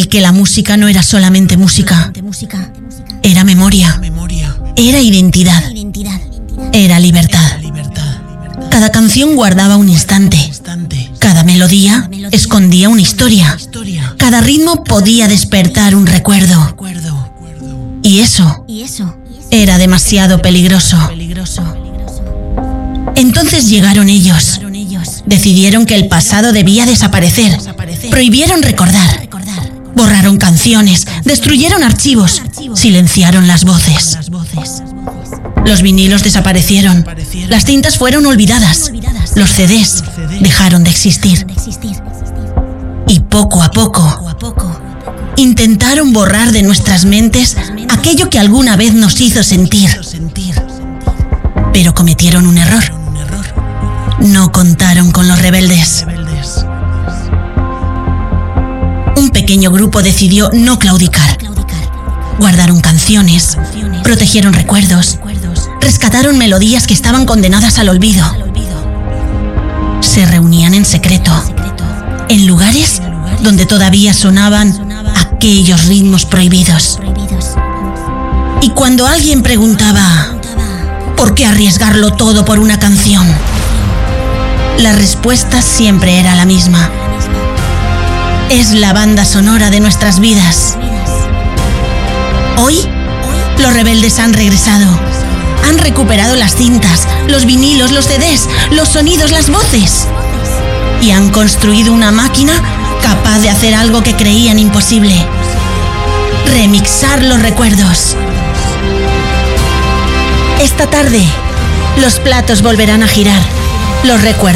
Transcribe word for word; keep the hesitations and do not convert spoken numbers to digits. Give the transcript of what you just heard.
el que la música no era solamente música. Era memoria. Era identidad. Era libertad. Cada canción guardaba un instante. Cada melodía escondía una historia. Cada ritmo podía despertar un recuerdo. Y eso era demasiado peligroso. Entonces llegaron ellos. Decidieron que el pasado debía desaparecer. Prohibieron recordar. Borraron canciones, destruyeron archivos, silenciaron las voces. Los vinilos desaparecieron. Las cintas fueron olvidadas. Los C Ds dejaron de existir. Y poco a poco, intentaron borrar de nuestras mentes aquello que alguna vez nos hizo sentir. Pero cometieron un error. No contaron con los rebeldes. Un pequeño grupo decidió no claudicar. Guardaron canciones, protegieron recuerdos, rescataron melodías que estaban condenadas al olvido. Se reunían en secreto, en lugares donde todavía sonaban aquellos ritmos prohibidos. Y cuando alguien preguntaba, ¿por qué arriesgarlo todo por una canción?, la respuesta siempre era la misma. Es la banda sonora de nuestras vidas. Hoy, los rebeldes han regresado. Han recuperado las cintas, los vinilos, los C Ds, los sonidos, las voces. Y han construido una máquina capaz de hacer algo que creían imposible: remixar los recuerdos. Esta tarde, los platos volverán a girar. Los recuerdos